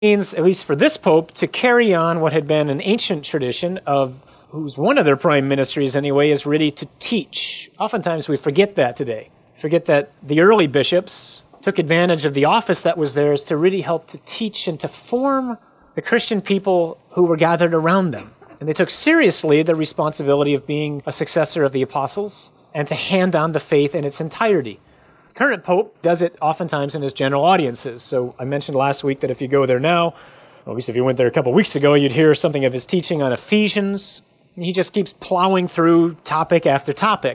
means, at least for this pope, to carry on what had been an ancient tradition of who's one of their prime ministries anyway, is really to teach. Oftentimes we forget that today. Forget that the early bishops took advantage of the office that was theirs to really help to teach and to form the Christian people who were gathered around them. And they took seriously the responsibility of being a successor of the apostles and to hand on the faith in its entirety. The current pope does it oftentimes in his general audiences. So I mentioned last week that if you go there now, or at least if you went there a couple weeks ago, you'd hear something of his teaching on Ephesians. He just keeps plowing through topic after topic.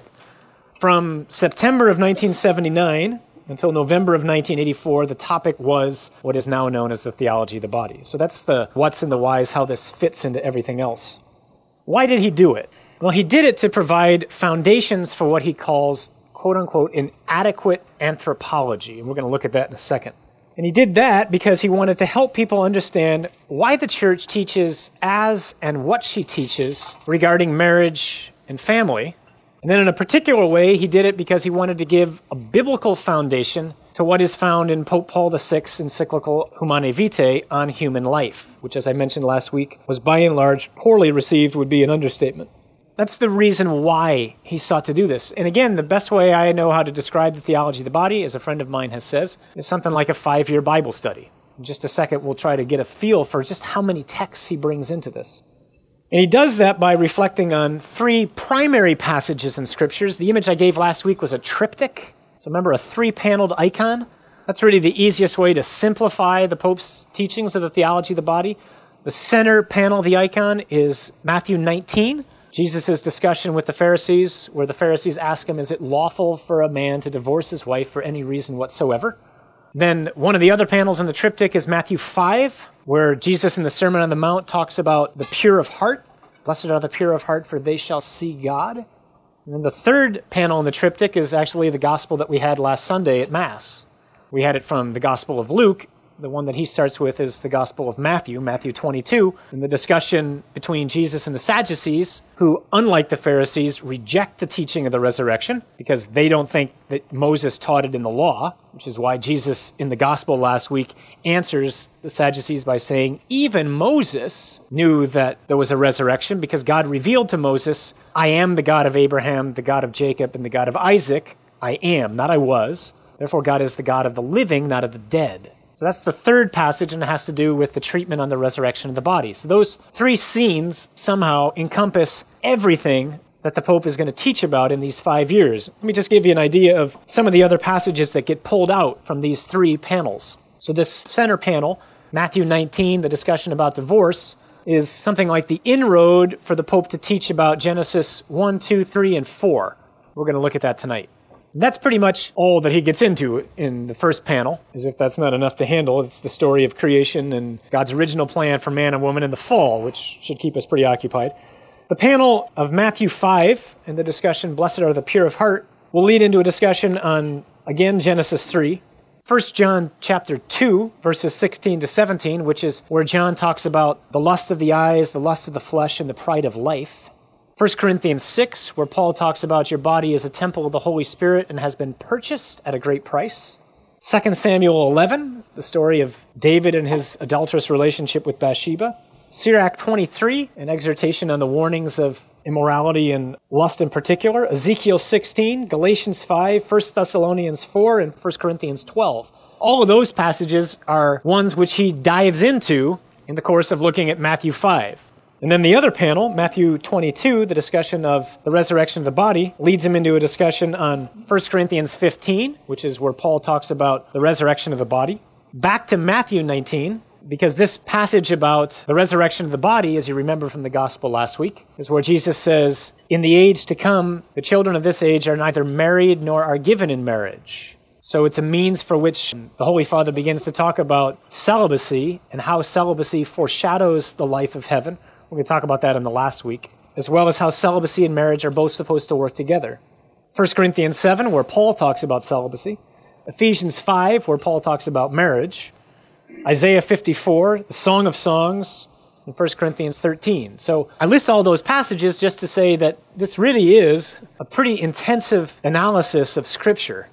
From September of 1979 until November of 1984, the topic was what is now known as the theology of the body. So that's the what's and the whys, how this fits into everything else. Why did he do it? Well, he did it to provide foundations for what he calls, quote-unquote, an adequate anthropology. And we're going to look at that in a second. And he did that because he wanted to help people understand why the church teaches as and what she teaches regarding marriage and family. And then in a particular way, he did it because he wanted to give a biblical foundation to what is found in Pope Paul VI's encyclical Humanae Vitae on human life, which, as I mentioned last week, was by and large poorly received, would be an understatement. That's the reason why he sought to do this. And again, the best way I know how to describe the theology of the body, as a friend of mine has says, is something like a 5-year Bible study. In just a second, we'll try to get a feel for just how many texts he brings into this. And he does that by reflecting on 3 primary passages in Scriptures. The image I gave last week was a triptych. So remember, a 3-paneled icon? That's really the easiest way to simplify the Pope's teachings of the theology of the body. The center panel of the icon is Matthew 19, Jesus' discussion with the Pharisees, where the Pharisees ask him, is it lawful for a man to divorce his wife for any reason whatsoever? Then one of the other panels in the triptych is Matthew 5, where Jesus in the Sermon on the Mount talks about the pure of heart. Blessed are the pure of heart, for they shall see God. And then the third panel in the triptych is actually the gospel that we had last Sunday at Mass. We had it from the Gospel of Luke. The one that he starts with is the Gospel of Matthew, Matthew 22, and the discussion between Jesus and the Sadducees, who, unlike the Pharisees, reject the teaching of the resurrection because they don't think that Moses taught it in the law, which is why Jesus, in the Gospel last week, answers the Sadducees by saying, even Moses knew that there was a resurrection because God revealed to Moses, I am the God of Abraham, the God of Jacob, and the God of Isaac. I am, not I was. Therefore, God is the God of the living, not of the dead. So that's the third passage, and it has to do with the treatment on the resurrection of the body. So those 3 scenes somehow encompass everything that the Pope is going to teach about in these 5 years. Let me just give you an idea of some of the other passages that get pulled out from these 3 panels. So this center panel, Matthew 19, the discussion about divorce, is something like the inroad for the Pope to teach about Genesis 1, 2, 3, and 4. We're going to look at that tonight. That's pretty much all that he gets into in the first panel, as if that's not enough to handle. It's the story of creation and God's original plan for man and woman in the fall, which should keep us pretty occupied. The panel of Matthew 5 and the discussion, Blessed are the pure of heart, will lead into a discussion on, again, Genesis 3. 1 John chapter 2, verses 16 to 17, which is where John talks about the lust of the eyes, the lust of the flesh, and the pride of life. 1 Corinthians 6, where Paul talks about your body is a temple of the Holy Spirit and has been purchased at a great price. 2 Samuel 11, the story of David and his adulterous relationship with Bathsheba. Sirach 23, an exhortation on the warnings of immorality and lust in particular. Ezekiel 16, Galatians 5, 1 Thessalonians 4, and 1 Corinthians 12. All of those passages are ones which he dives into in the course of looking at Matthew 5. And then the other panel, Matthew 22, the discussion of the resurrection of the body, leads him into a discussion on 1 Corinthians 15, which is where Paul talks about the resurrection of the body. Back to Matthew 19, because this passage about the resurrection of the body, as you remember from the gospel last week, is where Jesus says, in the age to come, the children of this age are neither married nor are given in marriage. So it's a means for which the Holy Father begins to talk about celibacy and how celibacy foreshadows the life of heaven. We're going to talk about that in the last week, as well as how celibacy and marriage are both supposed to work together. 1 Corinthians 7, where Paul talks about celibacy. Ephesians 5, where Paul talks about marriage. Isaiah 54, the Song of Songs, and 1 Corinthians 13. So I list all those passages just to say that this really is a pretty intensive analysis of Scripture.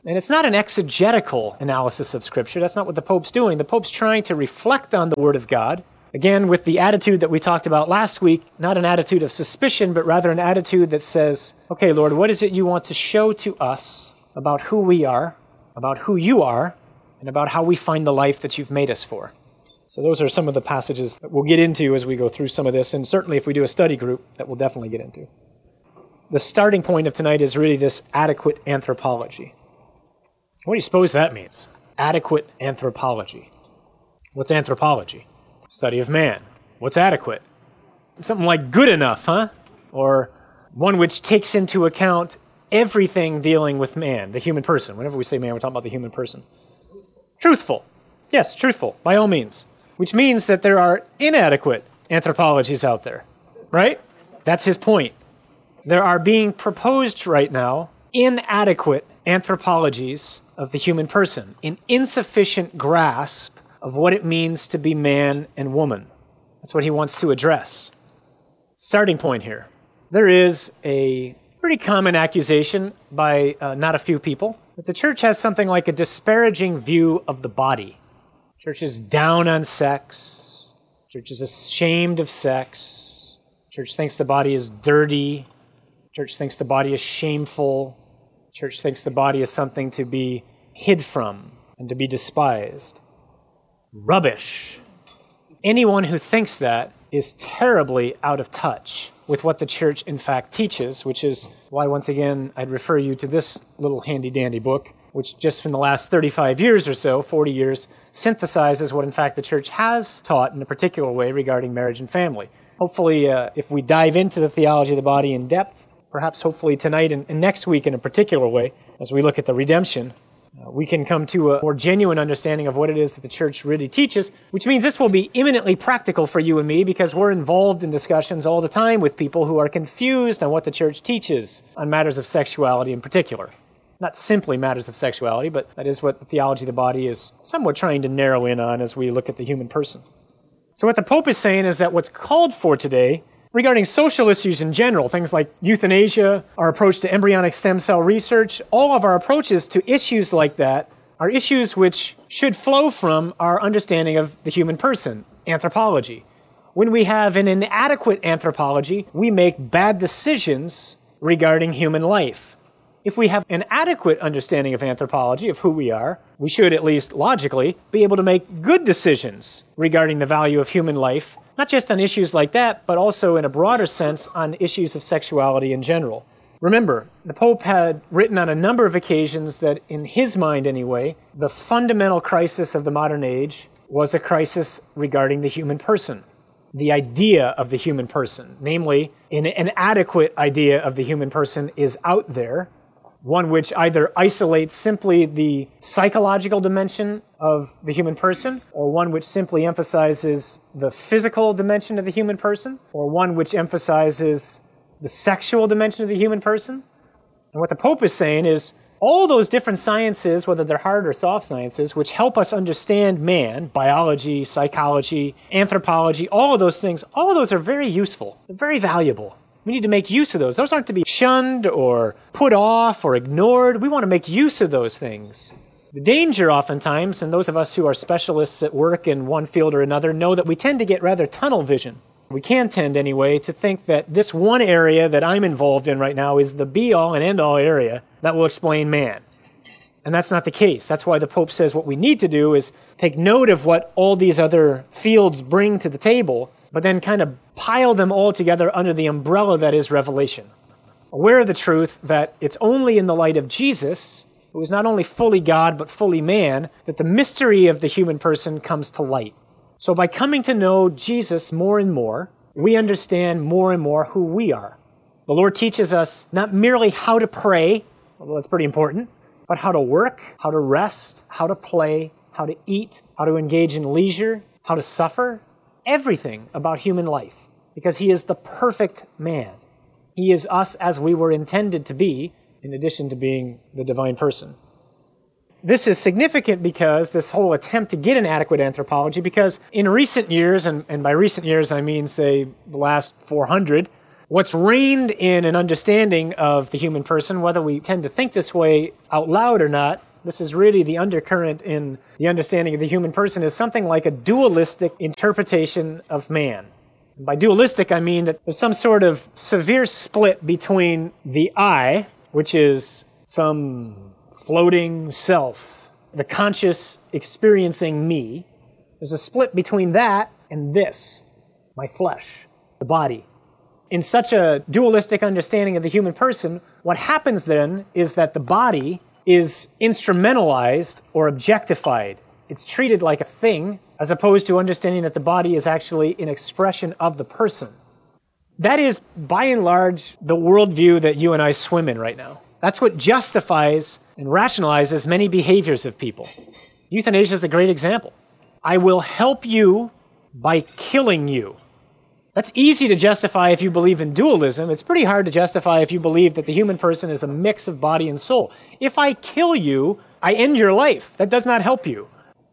And it's not an exegetical analysis of Scripture. That's not what the Pope's doing. The Pope's trying to reflect on the Word of God, again, with the attitude that we talked about last week, not an attitude of suspicion, but rather an attitude that says, okay, Lord, what is it you want to show to us about who we are, about who you are, and about how we find the life that you've made us for? So those are some of the passages that we'll get into as we go through some of this, and certainly if we do a study group, that we'll definitely get into. The starting point of tonight is really this adequate anthropology. What do you suppose that means? Adequate anthropology. What's anthropology? Study of man. What's adequate? Something like good enough, huh? Or one which takes into account everything dealing with man, the human person. Whenever we say man, we're talking about the human person. Truthful. Yes, truthful, by all means. Which means that there are inadequate anthropologies out there, right? That's his point. There are being proposed right now inadequate anthropologies of the human person, an insufficient grasp of what it means to be man and woman. That's what he wants to address. Starting point here. There is a pretty common accusation by not a few people that the church has something like a disparaging view of the body. Church is down on sex. Church is ashamed of sex. Church thinks the body is dirty. Church thinks the body is shameful. Church thinks the body is something to be hid from and to be despised. Rubbish. Anyone who thinks that is terribly out of touch with what the church in fact teaches, which is why, once again, I'd refer you to this little handy-dandy book, which just from the last 35 years or so, 40 years, synthesizes what in fact the church has taught in a particular way regarding marriage and family. Hopefully, if we dive into the theology of the body in depth, perhaps hopefully tonight and next week in a particular way, as we look at the redemption, we can come to a more genuine understanding of what it is that the church really teaches, which means this will be eminently practical for you and me because we're involved in discussions all the time with people who are confused on what the church teaches on matters of sexuality in particular. Not simply matters of sexuality, but that is what the theology of the body is somewhat trying to narrow in on as we look at the human person. So what the Pope is saying is that what's called for today regarding social issues in general, things like euthanasia, our approach to embryonic stem cell research, all of our approaches to issues like that are issues which should flow from our understanding of the human person, anthropology. When we have an inadequate anthropology, we make bad decisions regarding human life. If we have an adequate understanding of anthropology, of who we are, we should, at least logically, be able to make good decisions regarding the value of human life, not just on issues like that, but also in a broader sense on issues of sexuality in general. Remember, the Pope had written on a number of occasions that, in his mind anyway, the fundamental crisis of the modern age was a crisis regarding the human person, the idea of the human person. Namely, an inadequate idea of the human person is out there, one which either isolates simply the psychological dimension of the human person, or one which simply emphasizes the physical dimension of the human person, or one which emphasizes the sexual dimension of the human person. And what the Pope is saying is all those different sciences, whether they're hard or soft sciences, which help us understand man, biology, psychology, anthropology, all of those things, all of those are very useful, they're very valuable. We need to make use of those. Those aren't to be shunned or put off or ignored. We want to make use of those things. The danger oftentimes, and those of us who are specialists at work in one field or another know that we tend to get rather tunnel vision. We can tend anyway to think that this one area that I'm involved in right now is the be-all and end-all area that will explain man. And that's not the case. That's why the Pope says what we need to do is take note of what all these other fields bring to the table, but then kind of pile them all together under the umbrella that is revelation. Aware of the truth that it's only in the light of Jesus, who is not only fully God but fully man, that the mystery of the human person comes to light. So by coming to know Jesus more and more, we understand more and more who we are. The Lord teaches us not merely how to pray, although that's pretty important, but how to work, how to rest, how to play, how to eat, how to engage in leisure, how to suffer, everything about human life, because he is the perfect man. He is us as we were intended to be, in addition to being the divine person. This is significant because this whole attempt to get an adequate anthropology, because in recent years, and by recent years I mean, say, the last 400, What's reigned in an understanding of the human person, whether we tend to think this way out loud or not, this is really the undercurrent in the understanding of the human person, is something like a dualistic interpretation of man. And by dualistic, I mean that there's some sort of severe split between the I, which is some floating self, the conscious experiencing me. There's a split between that and this, my flesh, the body. In such a dualistic understanding of the human person, what happens then is that the body is instrumentalized or objectified. It's treated like a thing, as opposed to understanding that the body is actually an expression of the person. That is, by and large, the worldview that you and I swim in right now. That's what justifies and rationalizes many behaviors of people. Euthanasia is a great example. I will help you by killing you. That's easy to justify if you believe in dualism. It's pretty hard to justify if you believe that the human person is a mix of body and soul. If I kill you, I end your life. That does not help you.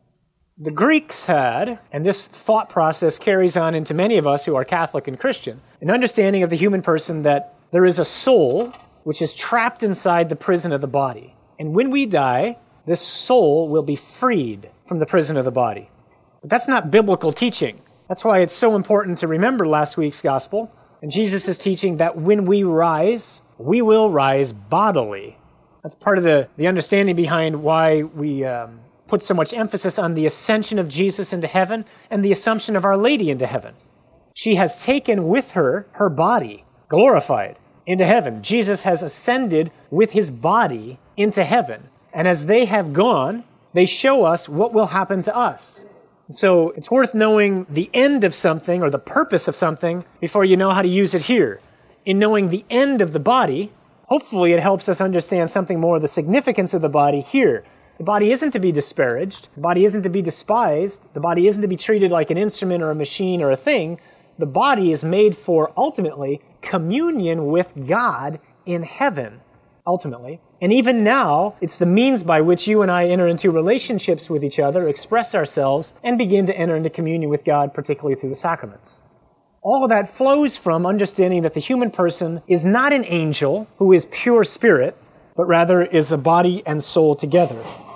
The Greeks had, and this thought process carries on into many of us who are Catholic and Christian, an understanding of the human person that there is a soul which is trapped inside the prison of the body. And when we die, this soul will be freed from the prison of the body. But that's not biblical teaching. That's why it's so important to remember last week's gospel. And Jesus is teaching that when we rise, we will rise bodily. That's part of the understanding behind why we put so much emphasis on the ascension of Jesus into heaven and the assumption of Our Lady into heaven. She has taken with her her body, glorified, into heaven. Jesus has ascended with his body into heaven. And as they have gone, they show us what will happen to us. So it's worth knowing the end of something or the purpose of something before you know how to use it here. In knowing the end of the body, hopefully it helps us understand something more of the significance of the body here. The body isn't to be disparaged. The body isn't to be despised. The body isn't to be treated like an instrument or a machine or a thing. The body is made for, ultimately, communion with God in heaven, ultimately. And even now, it's the means by which you and I enter into relationships with each other, express ourselves, and begin to enter into communion with God, particularly through the sacraments. All of that flows from understanding that the human person is not an angel who is pure spirit, but rather is a body and soul together.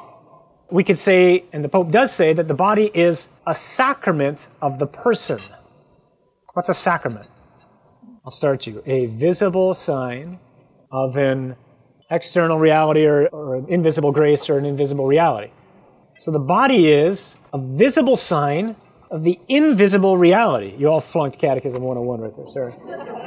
We could say, and the Pope does say, that the body is a sacrament of the person. What's a sacrament? I'll start you. A visible sign of an external reality or an invisible grace or an invisible reality. So the body is a visible sign of the invisible reality. You all flunked Catechism 101 right there, sorry.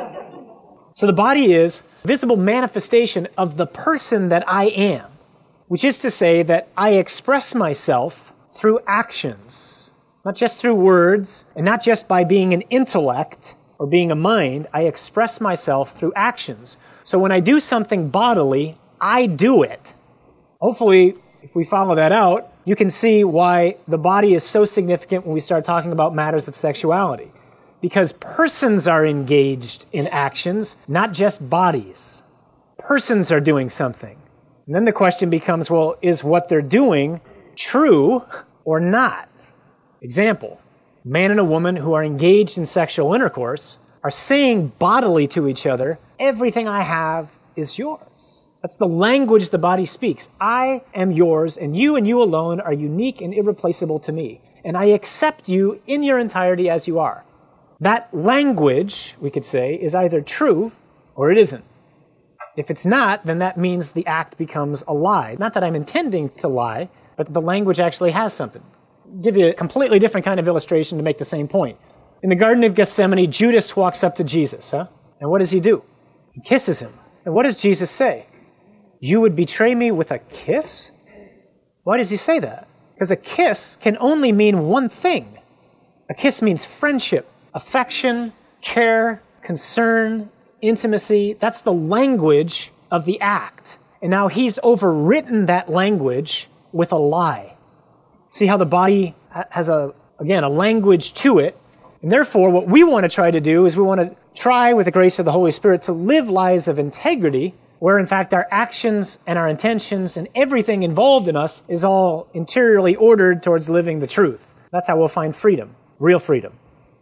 So the body is a visible manifestation of the person that I am, which is to say that I express myself through actions, not just through words, and not just by being an intellect or being a mind. I express myself through actions. So when I do something bodily, I do it. Hopefully, if we follow that out, you can see why the body is so significant when we start talking about matters of sexuality. Because persons are engaged in actions, not just bodies. Persons are doing something. And then the question becomes, well, is what they're doing true or not? Example, a man and a woman who are engaged in sexual intercourse are saying bodily to each other, everything I have is yours. That's the language the body speaks. I am yours, and you alone are unique and irreplaceable to me. And I accept you in your entirety as you are. That language, we could say, is either true or it isn't. If it's not, then that means the act becomes a lie. Not that I'm intending to lie, but the language actually has something. I'll give you a completely different kind of illustration to make the same point. In the Garden of Gethsemane, Judas walks up to Jesus, and what does he do? He kisses him. And what does Jesus say? You would betray me with a kiss? Why does he say that? Because a kiss can only mean one thing. A kiss means friendship, affection, care, concern, intimacy. That's the language of the act. And now he's overwritten that language with a lie. See how the body has a language to it. And therefore, what we want to try to do is we want to try, with the grace of the Holy Spirit, to live lives of integrity, where in fact our actions and our intentions and everything involved in us is all interiorly ordered towards living the truth. That's how we'll find freedom, real freedom.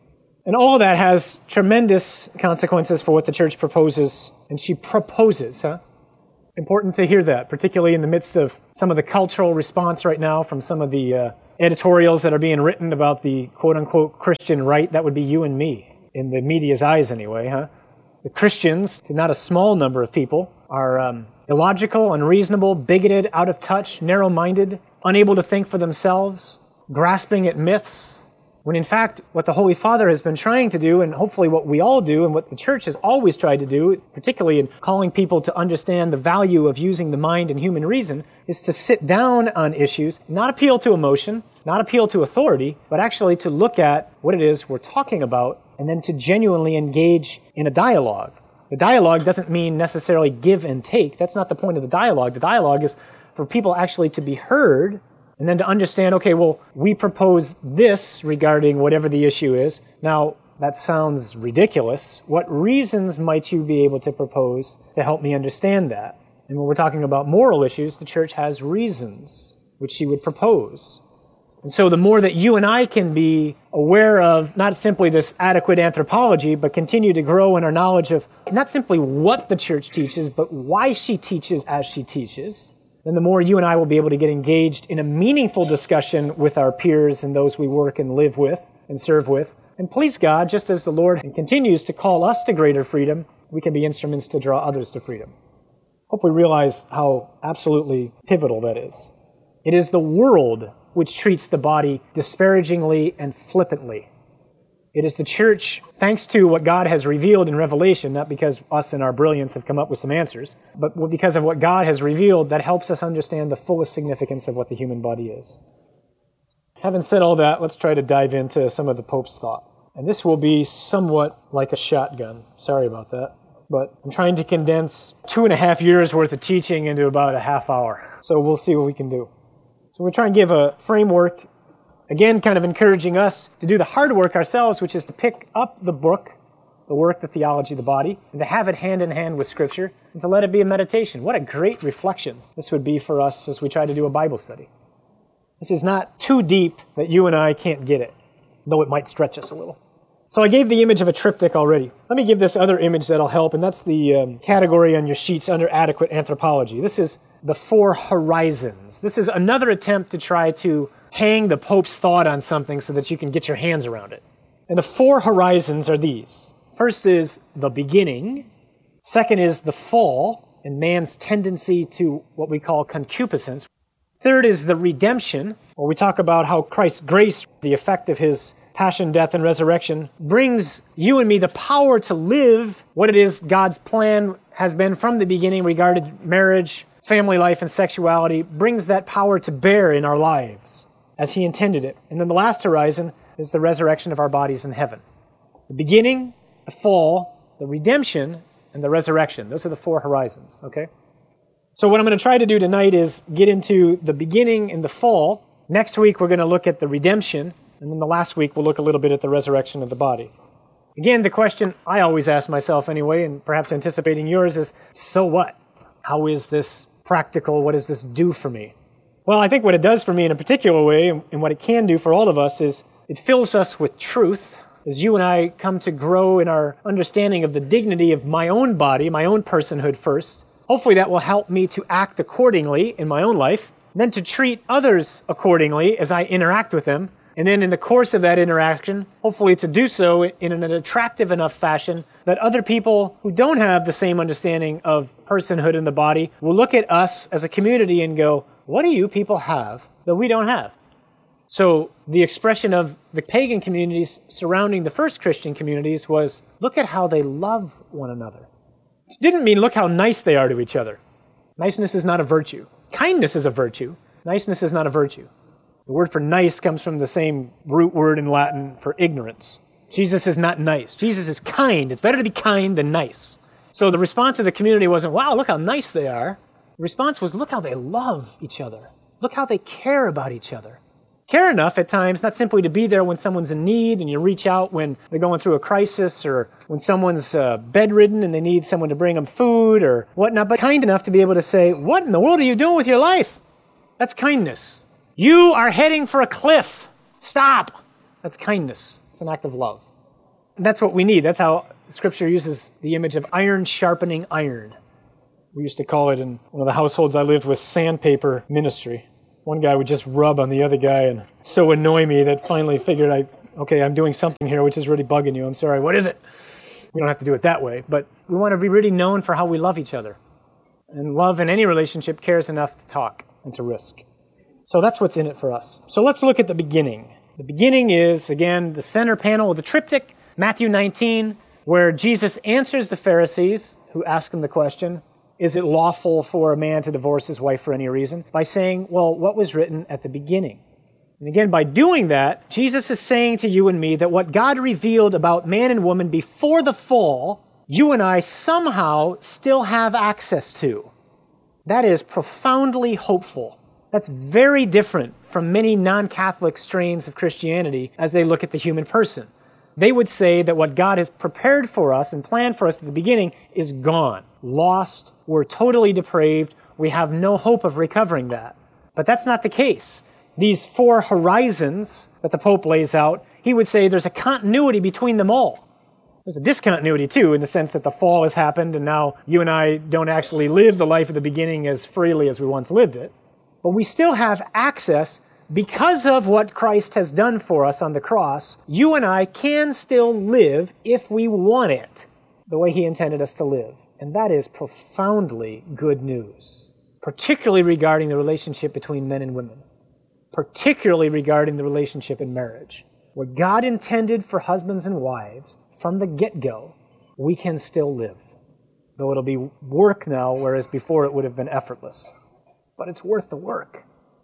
And all of that has tremendous consequences for what the church proposes, and she proposes, Important to hear that, particularly in the midst of some of the cultural response right now from some of the editorials that are being written about the quote-unquote Christian right. That would be you and me, in the media's eyes anyway, The Christians, to not a small number of people, are illogical, unreasonable, bigoted, out of touch, narrow-minded, unable to think for themselves, grasping at myths, when in fact, what the Holy Father has been trying to do, and hopefully what we all do, and what the church has always tried to do, particularly in calling people to understand the value of using the mind and human reason, is to sit down on issues, not appeal to emotion, not appeal to authority, but actually to look at what it is we're talking about, and then to genuinely engage in a dialogue. The dialogue doesn't mean necessarily give and take. That's not the point of the dialogue. The dialogue is for people actually to be heard, and then to understand, okay, well, we propose this regarding whatever the issue is. Now, that sounds ridiculous. What reasons might you be able to propose to help me understand that? And when we're talking about moral issues, the church has reasons which she would propose. And so the more that you and I can be aware of not simply this adequate anthropology, but continue to grow in our knowledge of not simply what the church teaches, but why she teaches as she teaches, then the more you and I will be able to get engaged in a meaningful discussion with our peers and those we work and live with and serve with. And please God, just as the Lord continues to call us to greater freedom, we can be instruments to draw others to freedom. Hope we realize how absolutely pivotal that is. It is the world which treats the body disparagingly and flippantly. It is the church, thanks to what God has revealed in Revelation, not because us in our brilliance have come up with some answers, but because of what God has revealed, that helps us understand the fullest significance of what the human body is. Having said all that, let's try to dive into some of the Pope's thought. And this will be somewhat like a shotgun. Sorry about that. But I'm trying to condense 2.5 years worth of teaching into about a half hour. So we'll see what we can do. So we're trying to give a framework, again, kind of encouraging us to do the hard work ourselves, which is to pick up the book, the work, the theology of the body, and to have it hand in hand with Scripture, and to let it be a meditation. What a great reflection this would be for us as we try to do a Bible study. This is not too deep that you and I can't get it, though it might stretch us a little. So I gave the image of a triptych already. Let me give this other image that'll help, and that's the category on your sheets under adequate anthropology. This is the 4 horizons. This is another attempt to try to hang the Pope's thought on something so that you can get your hands around it. And the 4 horizons are these. First is the beginning. Second is the fall and man's tendency to what we call concupiscence. Third is the redemption, where we talk about how Christ's grace, the effect of his passion, death, and resurrection, brings you and me the power to live what it is God's plan has been from the beginning regarding marriage, family life, and sexuality, brings that power to bear in our lives as he intended it. And then the last horizon is the resurrection of our bodies in heaven. The beginning, the fall, the redemption, and the resurrection. Those are the 4 horizons, okay? So what I'm going to try to do tonight is get into the beginning and the fall. Next week, we're going to look at the redemption. And then the last week, we'll look a little bit at the resurrection of the body. Again, the question I always ask myself anyway, and perhaps anticipating yours, is, so what? How is this practical? What does this do for me? Well, I think what it does for me in a particular way, and what it can do for all of us, is it fills us with truth. As you and I come to grow in our understanding of the dignity of my own body, my own personhood first, hopefully that will help me to act accordingly in my own life, and then to treat others accordingly as I interact with them. And then in the course of that interaction, hopefully to do so in an attractive enough fashion that other people who don't have the same understanding of personhood in the body will look at us as a community and go, what do you people have that we don't have? So the expression of the pagan communities surrounding the first Christian communities was, look at how they love one another. It didn't mean look how nice they are to each other. Niceness is not a virtue. Kindness is a virtue. Niceness is not a virtue. The word for nice comes from the same root word in Latin for ignorance. Jesus is not nice. Jesus is kind. It's better to be kind than nice. So the response of the community wasn't, wow, look how nice they are. The response was, look how they love each other. Look how they care about each other. Care enough at times, not simply to be there when someone's in need and you reach out when they're going through a crisis or when someone's bedridden and they need someone to bring them food or whatnot, but kind enough to be able to say, what in the world are you doing with your life? That's kindness. You are heading for a cliff. Stop. That's kindness. It's an act of love. That's what we need. That's how Scripture uses the image of iron sharpening iron. We used to call it in one of the households I lived with sandpaper ministry. One guy would just rub on the other guy and so annoy me that finally figured I'm doing something here which is really bugging you. I'm sorry, what is it? We don't have to do it that way, but we want to be really known for how we love each other. And love in any relationship cares enough to talk and to risk. So that's what's in it for us. So let's look at the beginning. The beginning is, again, the center panel of the triptych, Matthew 19, where Jesus answers the Pharisees who ask him the question, is it lawful for a man to divorce his wife for any reason? By saying, well, what was written at the beginning? And again, by doing that, Jesus is saying to you and me that what God revealed about man and woman before the fall, you and I somehow still have access to. That is profoundly hopeful. That's very different from many non-Catholic strains of Christianity as they look at the human person. They would say that what God has prepared for us and planned for us at the beginning is gone, lost, we're totally depraved, we have no hope of recovering that. But that's not the case. These 4 horizons that the Pope lays out, he would say there's a continuity between them all. There's a discontinuity too, in the sense that the fall has happened and now you and I don't actually live the life of the beginning as freely as we once lived it. But we still have access because of what Christ has done for us on the cross. You and I can still live, if we want it, the way he intended us to live. And that is profoundly good news, particularly regarding the relationship between men and women, particularly regarding the relationship in marriage. What God intended for husbands and wives from the get-go, we can still live, though it'll be work now, whereas before it would have been effortless. But it's worth the work.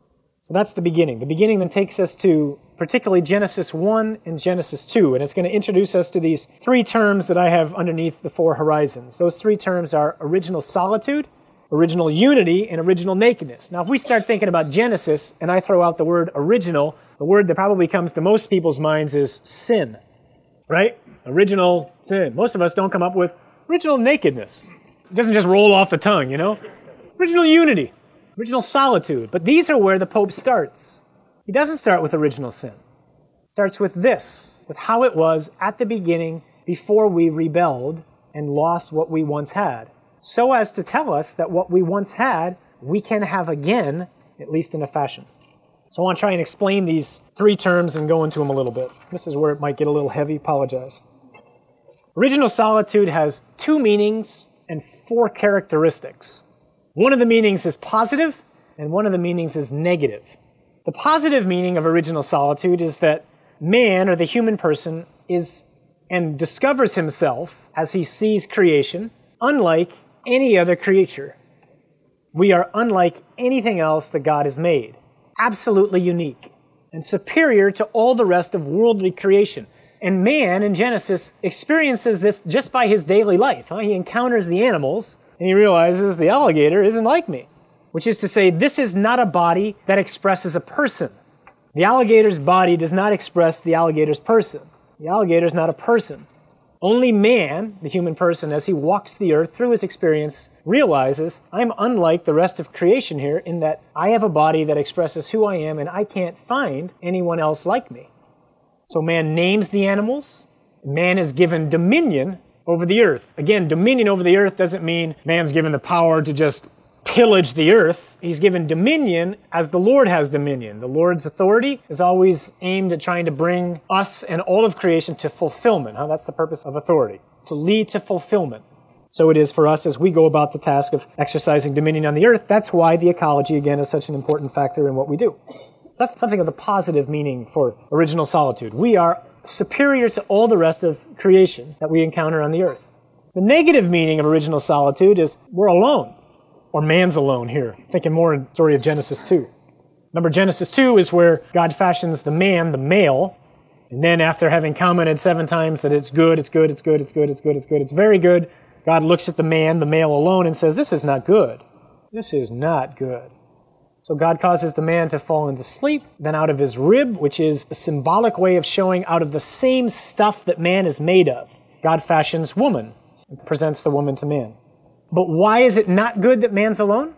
So that's the beginning. The beginning then takes us to particularly Genesis 1 and Genesis 2, and it's going to introduce us to these 3 terms that I have underneath the 4 horizons. Those 3 terms are original solitude, original unity, and original nakedness. Now, if we start thinking about Genesis and I throw out the word original, the word that probably comes to most people's minds is sin, right? Original sin. Most of us don't come up with original nakedness. It doesn't just roll off the tongue, you know? Original unity. Original solitude. But these are where the Pope starts. He doesn't start with original sin. He starts with this, with how it was at the beginning before we rebelled and lost what we once had, so as to tell us that what we once had, we can have again, at least in a fashion. So I want to try and explain these 3 terms and go into them a little bit. This is where it might get a little heavy. Apologize. Original solitude has 2 meanings and 4 characteristics. One of the meanings is positive, and one of the meanings is negative. The positive meaning of original solitude is that man, or the human person, is and discovers himself as he sees creation, unlike any other creature. We are unlike anything else that God has made. Absolutely unique and superior to all the rest of worldly creation. And man, in Genesis, experiences this just by his daily life. He encounters the animals, and he realizes the alligator isn't like me. Which is to say, this is not a body that expresses a person. The alligator's body does not express the alligator's person. The alligator is not a person. Only man, the human person, as he walks the earth through his experience, realizes I'm unlike the rest of creation here in that I have a body that expresses who I am and I can't find anyone else like me. So man names the animals. Man is given dominion over the earth. Again, dominion over the earth doesn't mean man's given the power to just pillage the earth. He's given dominion as the Lord has dominion. The Lord's authority is always aimed at trying to bring us and all of creation to fulfillment. That's the purpose of authority, to lead to fulfillment. So it is for us as we go about the task of exercising dominion on the earth. That's why the ecology, again, is such an important factor in what we do. That's something of the positive meaning for original solitude. We are superior to all the rest of creation that we encounter on the earth. The negative meaning of original solitude is we're alone, or man's alone here, thinking more in the story of Genesis 2. Remember, Genesis 2 is where God fashions the man, the male, and then after having commented 7 times that it's good, it's good, it's good, it's good, it's good, it's good, it's very good, God looks at the man, the male alone, and says, this is not good. This is not good. So God causes the man to fall into sleep, then out of his rib, which is a symbolic way of showing out of the same stuff that man is made of, God fashions woman and presents the woman to man. But why is it not good that man's alone?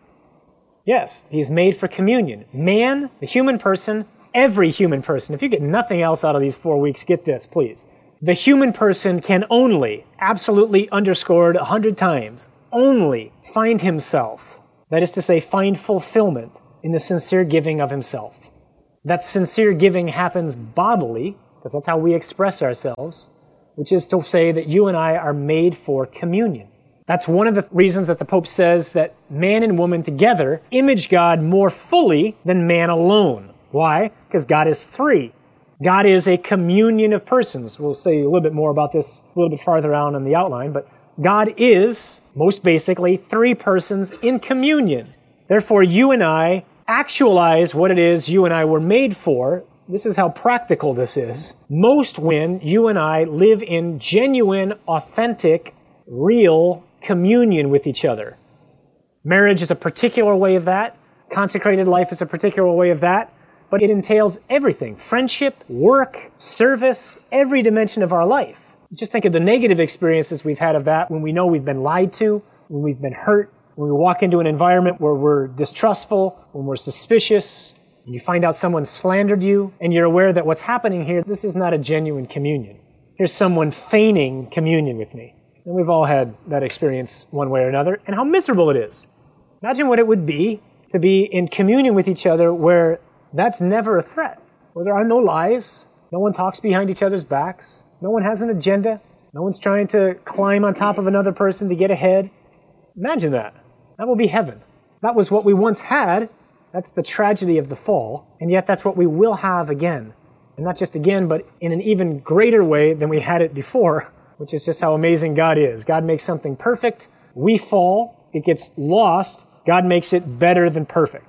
Yes, he's made for communion. Man, the human person, every human person, if you get nothing else out of these 4 weeks, get this, please. The human person can only, absolutely underscored 100 times, only find himself, that is to say, find fulfillment in the sincere giving of himself. That sincere giving happens bodily, because that's how we express ourselves, which is to say that you and I are made for communion. That's one of the reasons that the Pope says that man and woman together image God more fully than man alone. Why? Because God is three. God is a communion of persons. We'll say a little bit more about this a little bit farther on in the outline, but God is, most basically, three persons in communion. Therefore, you and I actualize what it is you and I were made for. This is how practical this is. Most when you and I live in genuine, authentic, real communion with each other. Marriage is a particular way of that. Consecrated life is a particular way of that. But it entails everything. Friendship, work, service, every dimension of our life. Just think of the negative experiences we've had of that when we know we've been lied to, when we've been hurt, when we walk into an environment where we're distrustful, when we're suspicious, and you find out someone slandered you, and you're aware that what's happening here, this is not a genuine communion. Here's someone feigning communion with me. And we've all had that experience one way or another, and how miserable it is. Imagine what it would be to be in communion with each other where that's never a threat, where there are no lies, no one talks behind each other's backs, no one has an agenda, no one's trying to climb on top of another person to get ahead. Imagine that. That will be heaven. That was what we once had. That's the tragedy of the fall, and yet that's what we will have again. And not just again, but in an even greater way than we had it before, which is just how amazing God is. God makes something perfect. We fall. It gets lost. God makes it better than perfect.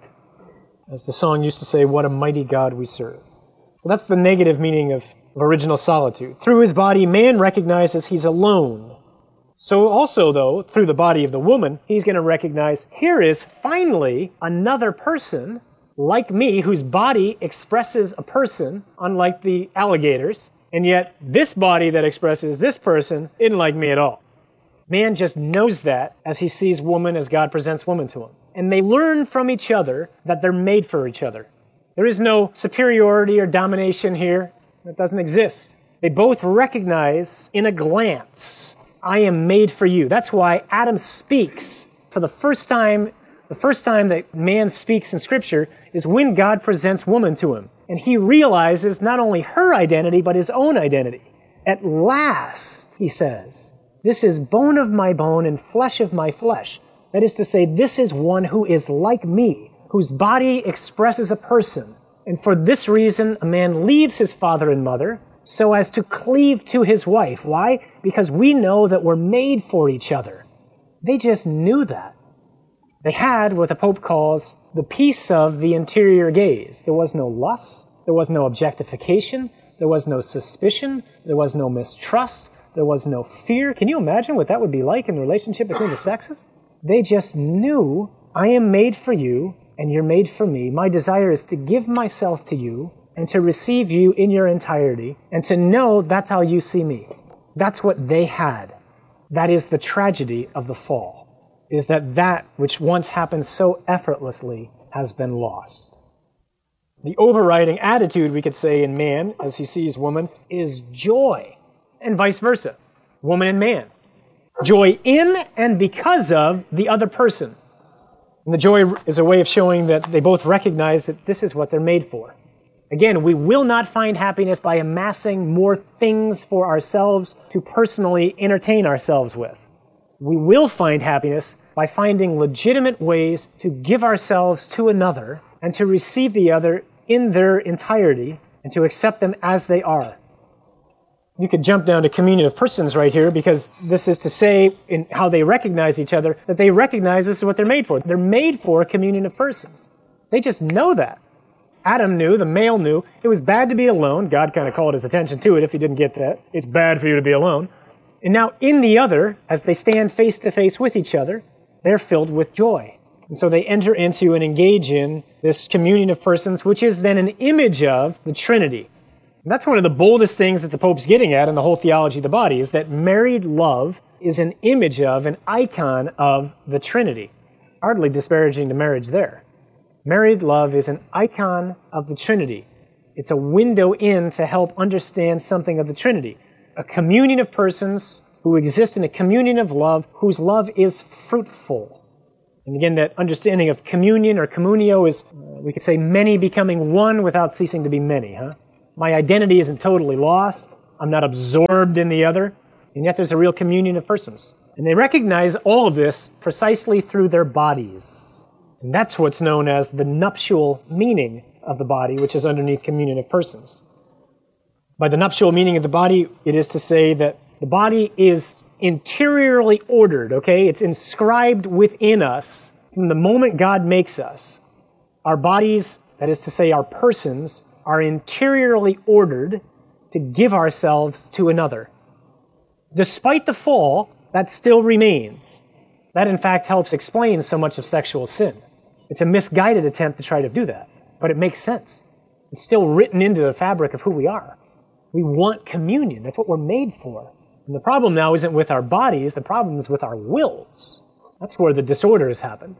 As the song used to say, what a mighty God we serve. So that's the negative meaning of original solitude. Through his body, man recognizes he's alone. So also, though, through the body of the woman, he's going to recognize, here is finally another person like me, whose body expresses a person, unlike the alligators, and yet this body that expresses this person isn't like me at all. Man just knows that as he sees woman, as God presents woman to him. And they learn from each other that they're made for each other. There is no superiority or domination here. That doesn't exist. They both recognize in a glance, I am made for you. That's why Adam speaks for the first time that man speaks in Scripture is when God presents woman to him. And he realizes not only her identity, but his own identity. At last, he says, this is bone of my bone and flesh of my flesh. That is to say, this is one who is like me, whose body expresses a person. And for this reason, a man leaves his father and mother so as to cleave to his wife. Why? Because we know that we're made for each other. They just knew that. They had what the Pope calls the peace of the interior gaze. There was no lust. There was no objectification. There was no suspicion. There was no mistrust. There was no fear. Can you imagine what that would be like in the relationship between the sexes? They just knew, I am made for you, and you're made for me. My desire is to give myself to you and to receive you in your entirety and to know that's how you see me. That's what they had. That is the tragedy of the fall, is that which once happened so effortlessly has been lost. The overriding attitude, we could say, in man, as he sees woman, is joy, and vice versa, woman and man. Joy in and because of the other person. And the joy is a way of showing that they both recognize that this is what they're made for. Again, we will not find happiness by amassing more things for ourselves to personally entertain ourselves with. We will find happiness by finding legitimate ways to give ourselves to another and to receive the other in their entirety and to accept them as they are. You could jump down to communion of persons right here, because this is to say, in how they recognize each other, that they recognize this is what they're made for. They're made for a communion of persons. They just know that. Adam knew, the male knew, it was bad to be alone. God kind of called his attention to it if he didn't get that. It's bad for you to be alone. And now in the other, as they stand face to face with each other, they're filled with joy. And so they enter into and engage in this communion of persons, which is then an image of the Trinity. And that's one of the boldest things that the Pope's getting at in the whole theology of the body, is that married love is an image of, an icon of the Trinity. Hardly disparaging to marriage there. Married love is an icon of the Trinity. It's a window in to help understand something of the Trinity. a communion of persons who exist in a communion of love, whose love is fruitful. And again, that understanding of communion or communio is, we could say, many becoming one without ceasing to be many, huh? My identity isn't totally lost. I'm not absorbed in the other. And yet there's a real communion of persons. And they recognize all of this precisely through their bodies. And that's what's known as the nuptial meaning of the body, which is underneath communion of persons. By the nuptial meaning of the body, it is to say that the body is interiorly ordered, okay? It's inscribed within us from the moment God makes us. Our bodies, that is to say our persons, are interiorly ordered to give ourselves to another. Despite the fall, that still remains. That, in fact, helps explain so much of sexual sin. It's a misguided attempt to try to do that, but it makes sense. It's still written into the fabric of who we are. We want communion. That's what we're made for. And the problem now isn't with our bodies. The problem is with our wills. That's where the disorder has happened.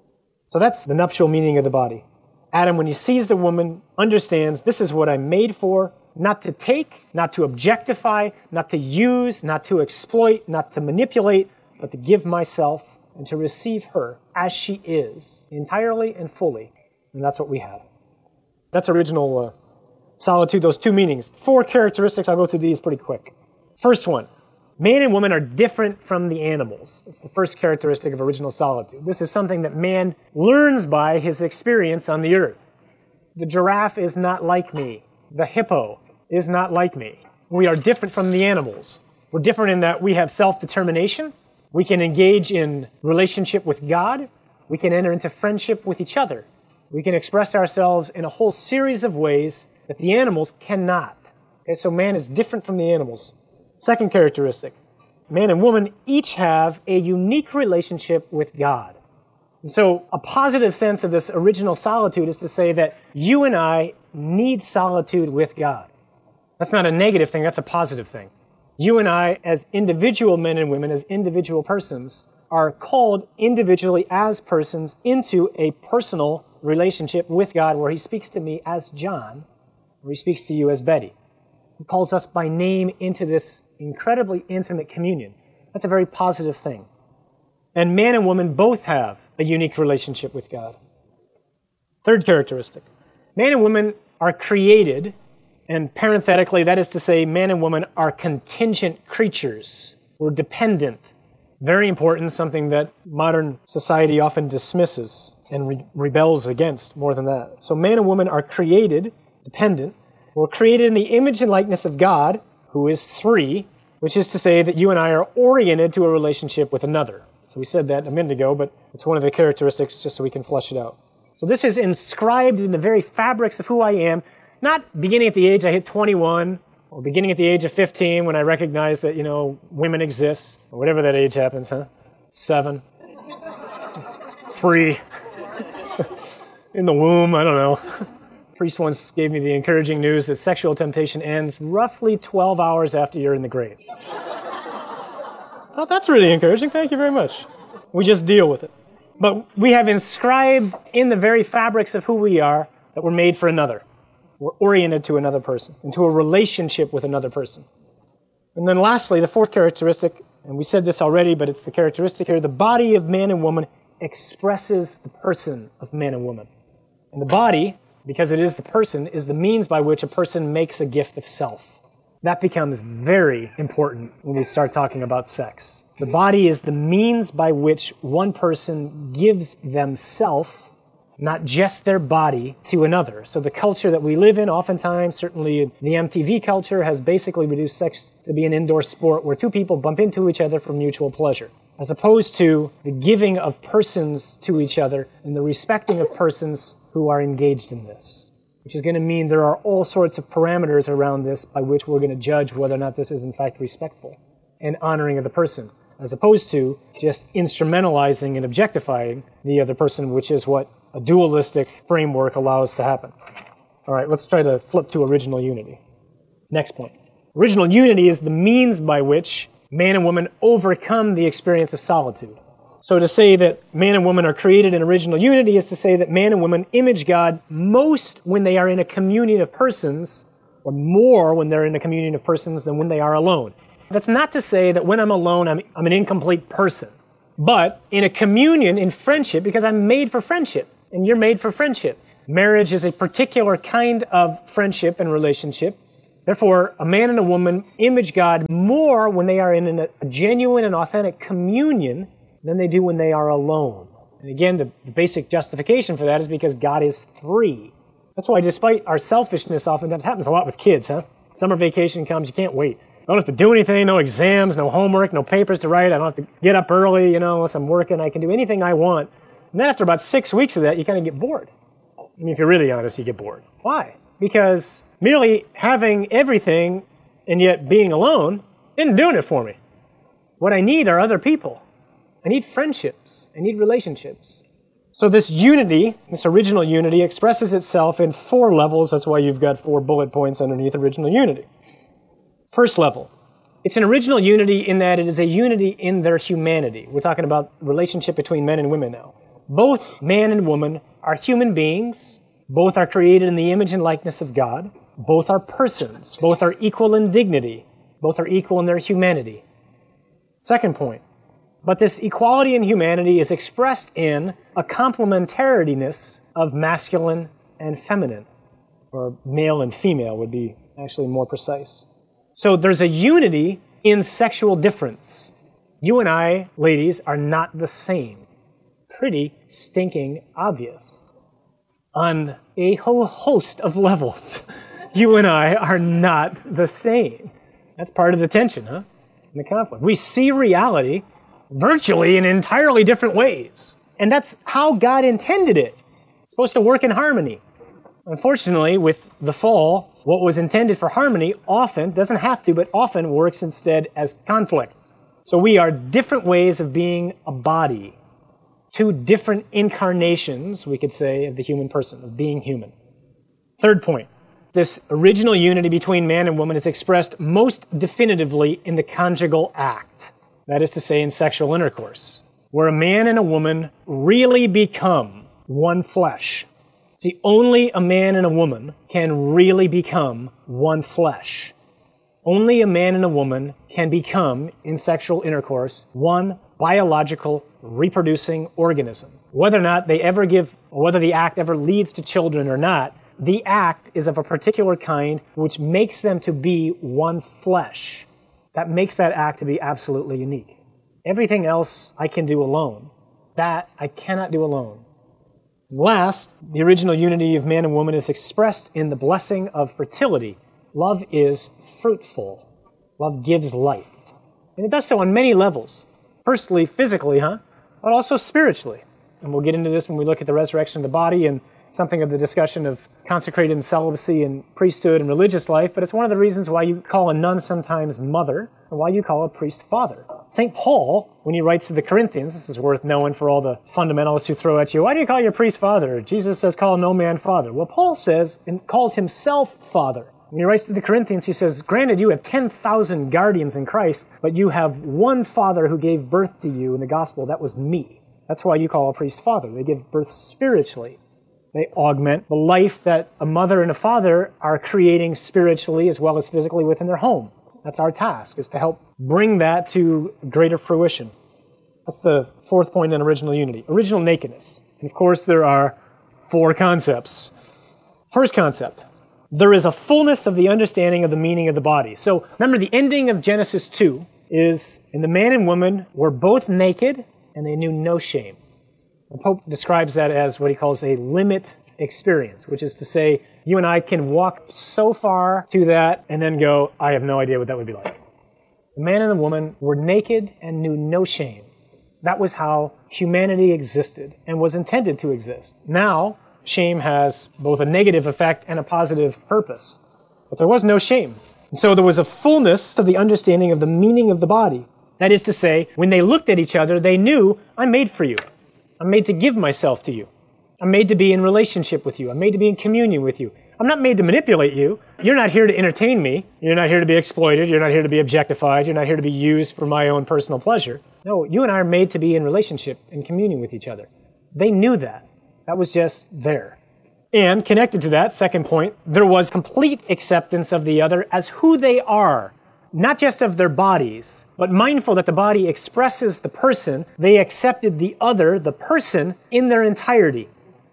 So that's the nuptial meaning of the body. Adam, when he sees the woman, understands this is what I'm made for, not to take, not to objectify, not to use, not to exploit, not to manipulate, but to give myself and to receive her as she is, entirely and fully. And that's what we have. That's original solitude, those two meanings. 4 characteristics, I'll go through these pretty quick. First one, man and woman are different from the animals. It's the first characteristic of original solitude. This is something that man learns by his experience on the earth. The giraffe is not like me. The hippo is not like me. We are different from the animals. We're different in that we have self-determination. We can engage in relationship with God. We can enter into friendship with each other. We can express ourselves in a whole series of ways that the animals cannot. Okay, so man is different from the animals. Second characteristic, man and woman each have a unique relationship with God. And so a positive sense of this original solitude is to say that you and I need solitude with God. That's not a negative thing, that's a positive thing. You and I, as individual men and women, as individual persons, are called individually as persons into a personal relationship with God where he speaks to me as John, or he speaks to you as Betty. He calls us by name into this incredibly intimate communion. That's a very positive thing. And man and woman both have a unique relationship with God. Third characteristic. Man and woman are created, and parenthetically, that is to say, man and woman are contingent creatures. We're dependent. Very important, something that modern society often dismisses and rebels against more than that. So man and woman are created, dependent. We're created in the image and likeness of God, who is 3, which is to say that you and I are oriented to a relationship with another. So we said that a minute ago, but it's one of the characteristics just so we can flesh it out. So this is inscribed in the very fabrics of who I am, not beginning at the age I hit 21, or beginning at the age of 15 when I recognize that, women exist, or whatever that age happens, 7, 3, in the womb, I don't know. Priest once gave me the encouraging news that sexual temptation ends roughly 12 hours after you're in the grave. Well, that's really encouraging. Thank you very much. We just deal with it. But we have inscribed in the very fabrics of who we are that we're made for another. We're oriented to another person, into a relationship with another person. And then lastly, the 4th characteristic, and we said this already, but it's the characteristic here, the body of man and woman expresses the person of man and woman. And the body, because it is the person, is the means by which a person makes a gift of self. That becomes very important when we start talking about sex. The body is the means by which one person gives themselves, not just their body, to another. So the culture that we live in, oftentimes, certainly the MTV culture, has basically reduced sex to be an indoor sport where 2 people bump into each other for mutual pleasure, as opposed to the giving of persons to each other and the respecting of persons who are engaged in this, which is going to mean there are all sorts of parameters around this by which we're going to judge whether or not this is in fact respectful and honoring of the person, as opposed to just instrumentalizing and objectifying the other person, which is what a dualistic framework allows to happen. All right, let's try to flip to original unity. Next point. Original unity is the means by which man and woman overcome the experience of solitude. So to say that man and woman are created in original unity is to say that man and woman image God most when they are in a communion of persons, or more when they're in a communion of persons than when they are alone. That's not to say that when I'm alone, I'm an incomplete person. But in a communion, in friendship, because I'm made for friendship, and you're made for friendship. Marriage is a particular kind of friendship and relationship. Therefore, a man and a woman image God more when they are in a genuine and authentic communion than they do when they are alone. And again, the basic justification for that is because God is three. That's why despite our selfishness, oftentimes happens a lot with kids, huh? Summer vacation comes, you can't wait. I don't have to do anything, no exams, no homework, no papers to write. I don't have to get up early, unless I'm working. I can do anything I want. And then after about 6 weeks of that, you kind of get bored. I mean, if you're really honest, you get bored. Why? Because merely having everything and yet being alone isn't doing it for me. What I need are other people. I need friendships. I need relationships. So this unity, this original unity, expresses itself in 4 levels. That's why you've got 4 bullet points underneath original unity. First level, it's an original unity in that it is a unity in their humanity. We're talking about relationship between men and women now. Both man and woman are human beings. Both are created in the image and likeness of God. Both are persons. Both are equal in dignity. Both are equal in their humanity. Second point, but this equality in humanity is expressed in a complementariness of masculine and feminine, or male and female would be actually more precise. So there's a unity in sexual difference. You and I, ladies, are not the same. Pretty stinking obvious. On a whole host of levels, you and I are not the same. That's part of the tension, huh? In the conflict. We see reality virtually in entirely different ways. And that's how God intended it. It's supposed to work in harmony. Unfortunately, with the fall, what was intended for harmony often, doesn't have to, but often works instead as conflict. So we are different ways of being a body. 2 different incarnations, we could say, of the human person, of being human. Third point, this original unity between man and woman is expressed most definitively in the conjugal act. That is to say, in sexual intercourse, where a man and a woman really become one flesh. See, only a man and a woman can really become one flesh. Only a man and a woman can become, in sexual intercourse, one biological, reproducing organism. Whether or not they ever whether the act ever leads to children or not, the act is of a particular kind which makes them to be one flesh. That makes that act to be absolutely unique. Everything else I can do alone. That I cannot do alone. Last, the original unity of man and woman is expressed in the blessing of fertility. Love is fruitful. Love gives life. And it does so on many levels. Firstly, physically, but also spiritually. And we'll get into this when we look at the resurrection of the body and something of the discussion of consecrated celibacy and priesthood and religious life, but it's one of the reasons why you call a nun sometimes mother and why you call a priest father. St. Paul, when he writes to the Corinthians, this is worth knowing for all the fundamentalists who throw at you, why do you call your priest father? Jesus says, call no man father. Well, Paul says and calls himself father. When he writes to the Corinthians, he says, granted, you have 10,000 guardians in Christ, but you have one father who gave birth to you in the gospel. That was me. That's why you call a priest father. They give birth spiritually. They augment the life that a mother and a father are creating spiritually as well as physically within their home. That's our task, is to help bring that to greater fruition. That's the 4th point in original unity. Original nakedness. And of course, there are 4 concepts. First concept, there is a fullness of the understanding of the meaning of the body. So remember, the ending of Genesis 2 is, and the man and woman were both naked and they knew no shame. The Pope describes that as what he calls a limit experience, which is to say, you and I can walk so far to that and then go, I have no idea what that would be like. The man and the woman were naked and knew no shame. That was how humanity existed and was intended to exist. Now, shame has both a negative effect and a positive purpose. But there was no shame. And so there was a fullness of the understanding of the meaning of the body. That is to say, when they looked at each other, they knew, I'm made for you. I'm made to give myself to you. I'm made to be in relationship with you. I'm made to be in communion with you. I'm not made to manipulate you. You're not here to entertain me. You're not here to be exploited. You're not here to be objectified. You're not here to be used for my own personal pleasure. No, you and I are made to be in relationship and communion with each other. They knew that. That was just there. And connected to that, second point, there was complete acceptance of the other as who they are, not just of their bodies, but mindful that the body expresses the person, they accepted the other, the person, in their entirety.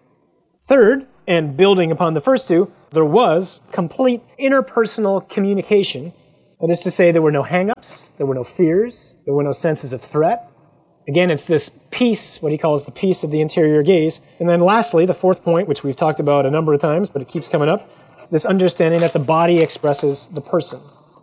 Third, and building upon the first two, there was complete interpersonal communication. That is to say, there were no hang-ups, there were no fears, there were no senses of threat. Again, it's this peace, what he calls the peace of the interior gaze. And then lastly, the fourth point, which we've talked about a number of times, but it keeps coming up, this understanding that the body expresses the person.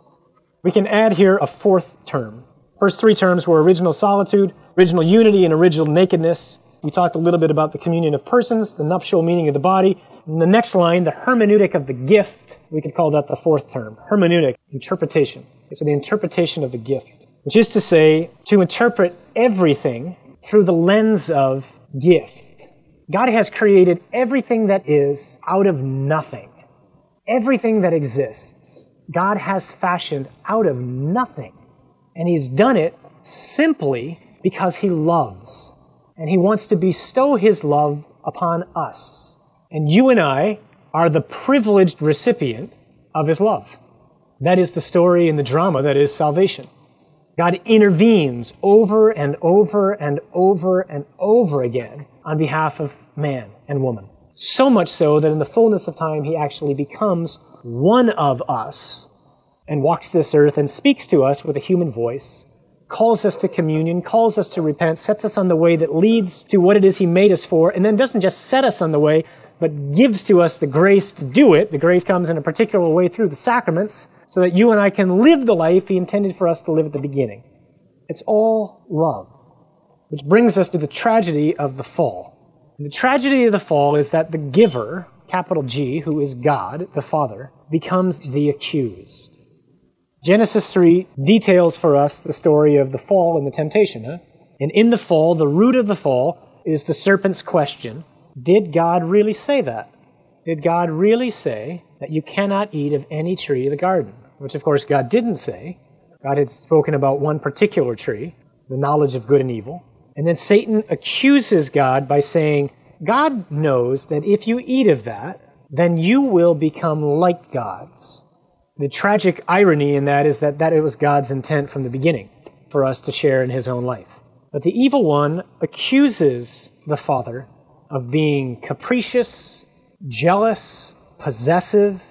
We can add here a fourth term. First three terms were original solitude, original unity, and original nakedness. We talked a little bit about the communion of persons, the nuptial meaning of the body. And the next line, the hermeneutic of the gift, we could call that the fourth term. Hermeneutic, interpretation. So the interpretation of the gift, which is to say, to interpret everything through the lens of gift. God has created everything that is out of nothing. Everything that exists, God has fashioned out of nothing. And He's done it simply because He loves. And He wants to bestow His love upon us. And you and I are the privileged recipient of His love. That is the story and the drama that is salvation. God intervenes over and over and over and over again on behalf of man and woman. So much so that in the fullness of time, He actually becomes one of us and walks this earth and speaks to us with a human voice, calls us to communion, calls us to repent, sets us on the way that leads to what it is He made us for, and then doesn't just set us on the way, but gives to us the grace to do it. The grace comes in a particular way through the sacraments, so that you and I can live the life He intended for us to live at the beginning. It's all love. Which brings us to the tragedy of the fall. And the tragedy of the fall is that the giver, capital G, who is God, the Father, becomes the accused. Genesis 3 details for us the story of the fall and the temptation. And in the fall, the root of the fall is the serpent's question, did God really say that? Did God really say that you cannot eat of any tree of the garden? Which, of course, God didn't say. God had spoken about one particular tree, the knowledge of good and evil. And then Satan accuses God by saying, God knows that if you eat of that, then you will become like gods. The tragic irony in that is that it was God's intent from the beginning for us to share in His own life. But the evil one accuses the Father of being capricious, jealous, possessive,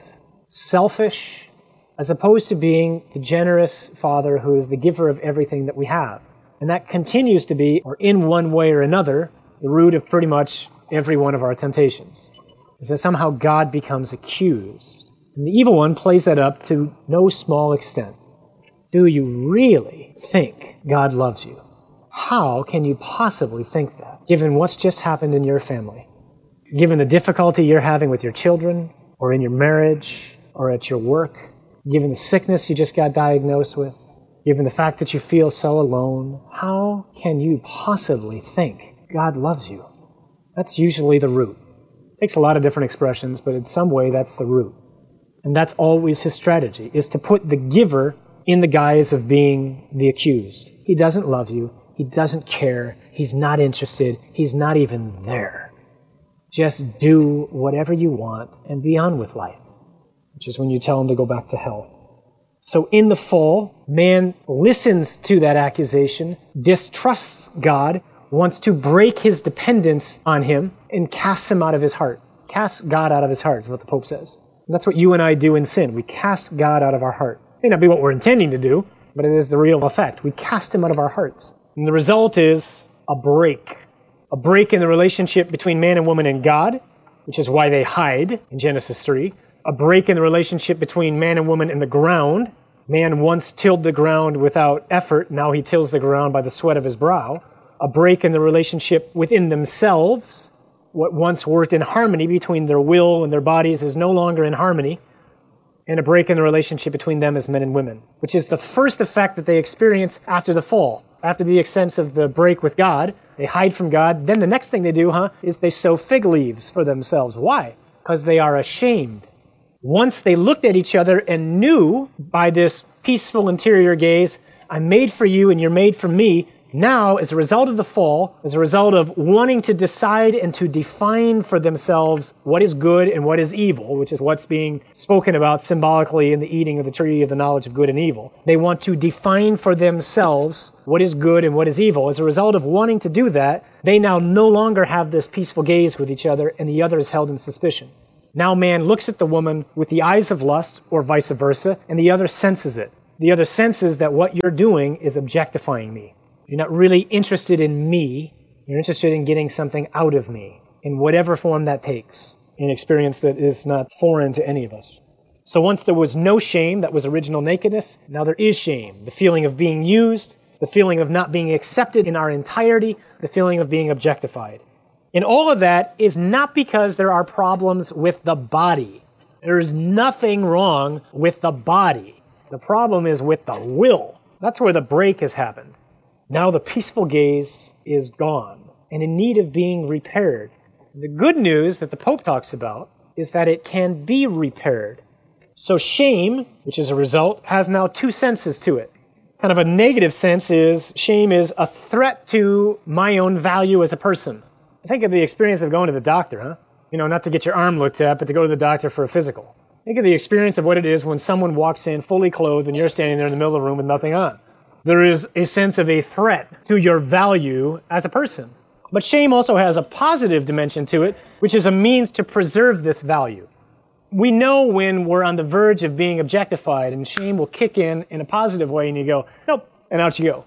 selfish, as opposed to being the generous Father who is the giver of everything that we have. And that continues to be, or in one way or another, the root of pretty much every one of our temptations, is that somehow God becomes accused. And the evil one plays that up to no small extent. Do you really think God loves you? How can you possibly think that, given what's just happened in your family? Given the difficulty you're having with your children, or in your marriage, or at your work, given the sickness you just got diagnosed with, given the fact that you feel so alone, how can you possibly think God loves you? That's usually the root. It takes a lot of different expressions, but in some way that's the root. And that's always His strategy, is to put the giver in the guise of being the accused. He doesn't love you. He doesn't care. He's not interested. He's not even there. Just do whatever you want and be on with life, which is when you tell him to go back to hell. So in the fall, man listens to that accusation, distrusts God, wants to break his dependence on Him, and casts Him out of his heart. Casts God out of his heart is what the Pope says. And that's what you and I do in sin. We cast God out of our heart. It may not be what we're intending to do, but it is the real effect. We cast Him out of our hearts. And the result is a break. A break in the relationship between man and woman and God, which is why they hide in Genesis 3. A break in the relationship between man and woman and the ground. Man once tilled the ground without effort. Now he tills the ground by the sweat of his brow. A break in the relationship within themselves. What once worked in harmony between their will and their bodies is no longer in harmony. And a break in the relationship between them as men and women, which is the first effect that they experience after the fall. After the extent of the break with God, they hide from God. Then the next thing they do, is they sow fig leaves for themselves. Why? Because they are ashamed. Once they looked at each other and knew by this peaceful interior gaze, I'm made for you and you're made for me, now, as a result of the fall, as a result of wanting to decide and to define for themselves what is good and what is evil, which is what's being spoken about symbolically in the eating of the tree of the knowledge of good and evil, they want to define for themselves what is good and what is evil. As a result of wanting to do that, they now no longer have this peaceful gaze with each other, and the other is held in suspicion. Now man looks at the woman with the eyes of lust, or vice versa, and the other senses it. The other senses that what you're doing is objectifying me. You're not really interested in me. You're interested in getting something out of me, in whatever form that takes, an experience that is not foreign to any of us. So once there was no shame, that was original nakedness, now there is shame. The feeling of being used, the feeling of not being accepted in our entirety, the feeling of being objectified. And all of that is not because there are problems with the body. There is nothing wrong with the body. The problem is with the will. That's where the break has happened. Now the peaceful gaze is gone and in need of being repaired. The good news that the Pope talks about is that it can be repaired. So shame, which is a result, has now two senses to it. Kind of a negative sense is shame is a threat to my own value as a person. Think of the experience of going to the doctor, huh? Not to get your arm looked at, but to go to the doctor for a physical. Think of the experience of what it is when someone walks in fully clothed and you're standing there in the middle of the room with nothing on. There is a sense of a threat to your value as a person. But shame also has a positive dimension to it, which is a means to preserve this value. We know when we're on the verge of being objectified, and shame will kick in a positive way, and you go, nope, and out you go.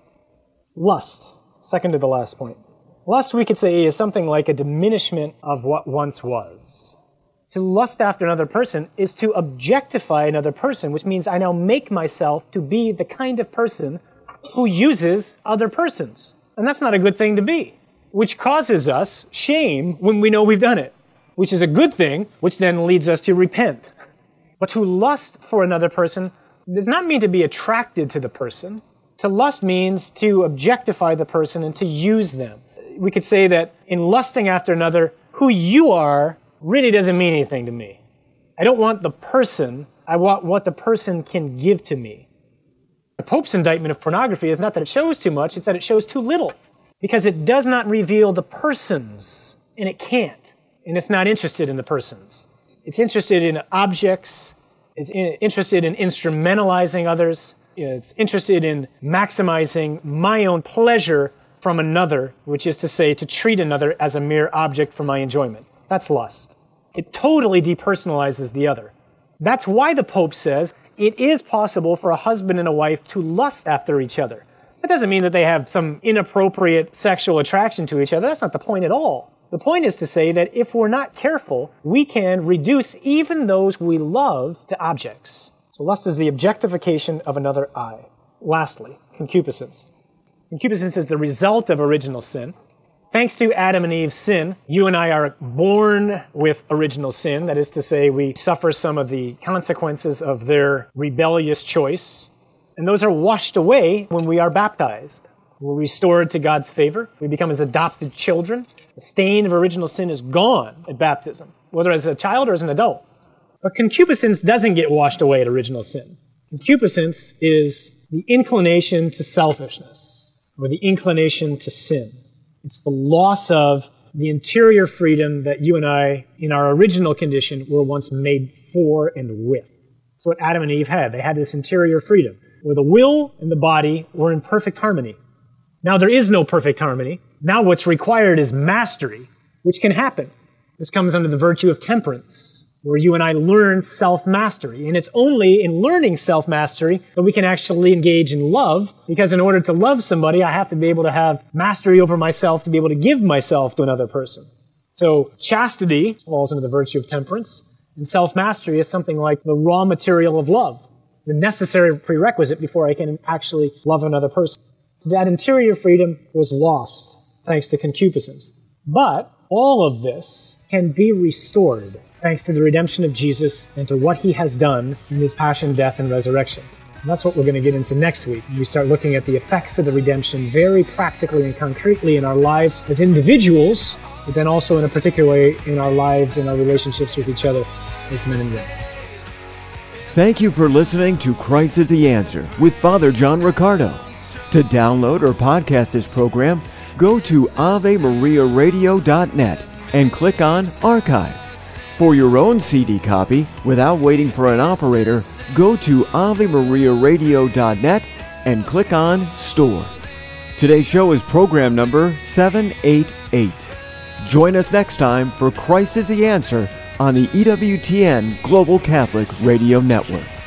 Lust, second to the last point. Lust, we could say, is something like a diminishment of what once was. To lust after another person is to objectify another person, which means I now make myself to be the kind of person who uses other persons. And that's not a good thing to be, which causes us shame when we know we've done it, which is a good thing, which then leads us to repent. But to lust for another person does not mean to be attracted to the person. To lust means to objectify the person and to use them. We could say that in lusting after another, who you are really doesn't mean anything to me. I don't want the person, I want what the person can give to me. The Pope's indictment of pornography is not that it shows too much, it's that it shows too little. Because it does not reveal the persons, and it can't. And it's not interested in the persons. It's interested in objects, it's interested in instrumentalizing others, it's interested in maximizing my own pleasure from another, which is to say, to treat another as a mere object for my enjoyment. That's lust. It totally depersonalizes the other. That's why the Pope says it is possible for a husband and a wife to lust after each other. That doesn't mean that they have some inappropriate sexual attraction to each other. That's not the point at all. The point is to say that if we're not careful, we can reduce even those we love to objects. So lust is the objectification of another I. Lastly, concupiscence. Concupiscence is the result of original sin. Thanks to Adam and Eve's sin, you and I are born with original sin. That is to say, we suffer some of the consequences of their rebellious choice. And those are washed away when we are baptized. We're restored to God's favor. We become as adopted children. The stain of original sin is gone at baptism, whether as a child or as an adult. But concupiscence doesn't get washed away at original sin. Concupiscence is the inclination to selfishness, or the inclination to sin. It's the loss of the interior freedom that you and I, in our original condition, were once made for and with. That's what Adam and Eve had. They had this interior freedom, where the will and the body were in perfect harmony. Now there is no perfect harmony. Now what's required is mastery, which can happen. This comes under the virtue of temperance, where you and I learn self-mastery. And it's only in learning self-mastery that we can actually engage in love, because in order to love somebody, I have to be able to have mastery over myself to be able to give myself to another person. So chastity falls under the virtue of temperance, and self-mastery is something like the raw material of love, the necessary prerequisite before I can actually love another person. That interior freedom was lost thanks to concupiscence. But all of this can be restored thanks to the redemption of Jesus and to what he has done in his passion, death, and resurrection. And that's what we're going to get into next week. We start looking at the effects of the redemption very practically and concretely in our lives as individuals, but then also in a particular way in our lives and our relationships with each other as men and women. Thank you for listening to Christ is the Answer with Father John Riccardo. To download or podcast this program, go to AveMariaRadio.net and click on Archive. For your own CD copy, without waiting for an operator, go to AveMariaRadio.net and click on Store. Today's show is program number 788. Join us next time for Christ is the Answer on the EWTN Global Catholic Radio Network.